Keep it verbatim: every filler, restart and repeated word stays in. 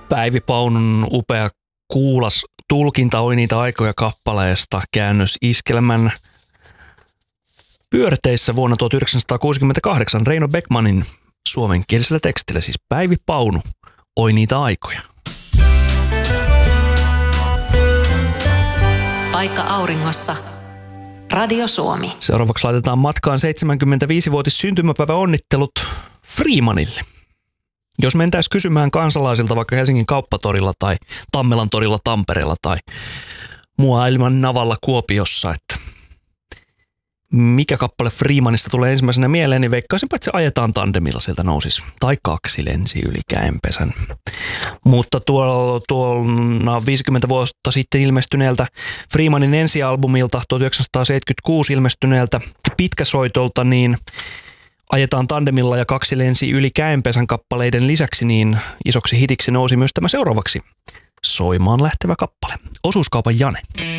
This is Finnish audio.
Päivi Paunun upea kuulas tulkinta Oi niitä aikoja -kappaleesta käännös iskelmän pyörteissä vuonna tuhatyhdeksänsataakuusikymmentäkahdeksan Reino Beckmanin suomenkielisellä tekstillä, siis Päivi Paunu, Oi niitä aikoja. Paikka auringossa. Radio Suomi. Seuraavaksi laitetaan matkaan seitsemänkymmentäviisivuotis syntymäpäivä onnittelut Freemanille. Jos mentäisiin kysymään kansalaisilta vaikka Helsingin Kauppatorilla tai Tammelan torilla Tampereella tai Muailman navalla Kuopiossa, että mikä kappale Freemanista tulee ensimmäisenä mieleen, niin veikkaisinpa, että se Ajetaan tandemilla sieltä nousisi. Tai Kaksi lensi yli käenpesän. Mutta tuolla, tuolla viisikymmentä vuotta sitten ilmestyneeltä Freemanin ensialbumilta, tuhatyhdeksänsataaseitsemänkymmentäkuusi ilmestyneeltä pitkäsoitolta, niin Ajetaan tandemilla ja Kaksi lensi yli käenpesän kappaleiden lisäksi, niin isoksi hitiksi nousi myös tämä seuraavaksi soimaan lähtevä kappale. Osuuskaupan Jane.